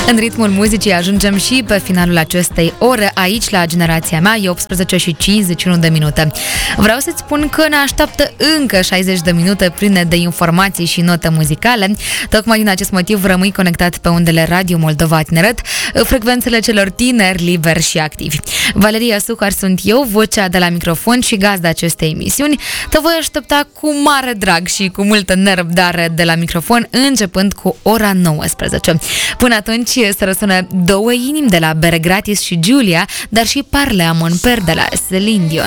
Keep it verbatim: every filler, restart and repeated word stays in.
În ritmul muzicii ajungem și pe finalul acestei ore aici la Generația Mea, e optsprezece și cincizeci și unu de minute. Vreau să-ți spun că ne așteaptă încă șaizeci de minute pline de informații și note muzicale. Tocmai din acest motiv rămâi conectat pe undele Radio Moldova Tineret, frecvențele celor tineri, liberi și activi. Valeria Sucar sunt eu, vocea de la microfon și gazda acestei emisiuni. Te voi aștepta cu mare drag și cu multă nerăbdare de la microfon, începând cu ora nouăsprezece. Până atunci să răsună două inimi de la Bere Gratis și Giulia, dar și Parle a mon per de la Celine Dion.